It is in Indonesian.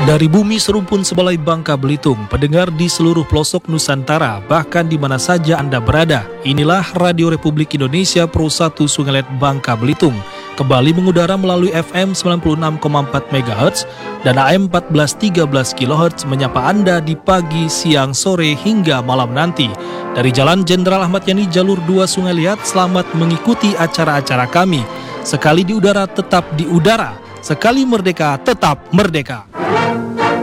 Dari bumi serumpun sebalai Bangka Belitung, pendengar di seluruh pelosok Nusantara, bahkan di mana saja Anda berada, inilah Radio Republik Indonesia Pro 1 Sungai Liat Bangka Belitung, kembali mengudara melalui FM 96,4 MHz dan AM 1413 kHz menyapa Anda di pagi, siang, sore, hingga malam nanti. Dari Jalan Jenderal Ahmad Yani Jalur 2 Sungai Liat, selamat mengikuti acara-acara kami. Sekali di udara, tetap di udara. Sekali merdeka, tetap merdeka.